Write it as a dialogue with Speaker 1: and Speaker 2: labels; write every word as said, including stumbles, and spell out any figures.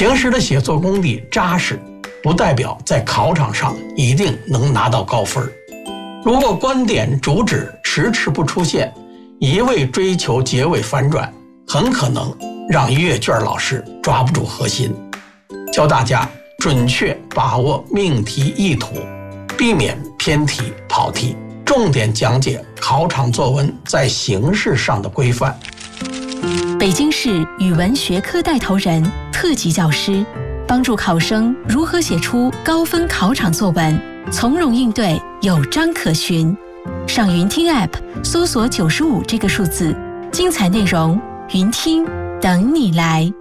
Speaker 1: 平时的写作功底扎实，不代表在考场上一定能拿到高分。如果观点主旨迟迟不出现，一味追求结尾反转，很可能让阅卷老师抓不住核心。教大家准确把握命题意图，避免偏题跑题，重点讲解考场作文在形式上的规范。
Speaker 2: 北京市语文学科带头人、特级教师，帮助考生如何写出高分考场作文，从容应对，有章可循。上云听 App 搜索九十五这个数字，精彩内容云听等你来。